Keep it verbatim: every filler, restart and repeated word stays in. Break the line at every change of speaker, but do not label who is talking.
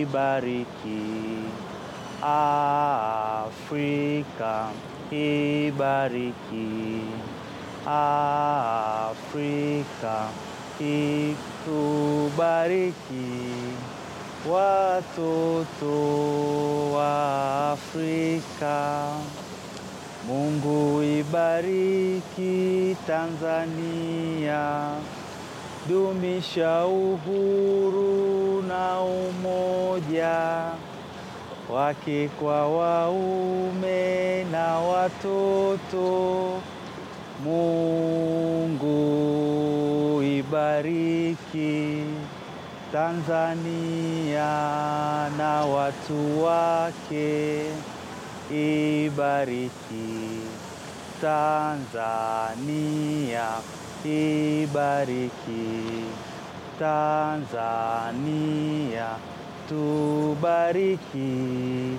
ibariki Afrika, ibariki Afrika, itubariki watoto wa Afrika. Mungu ibariki Tanzania, dumisha uhuru na umoja wake kwa waume na watoto. Mungu ibariki Tanzania na watu wake, ibariki Tanzania, ibariki Tanzania, tubariki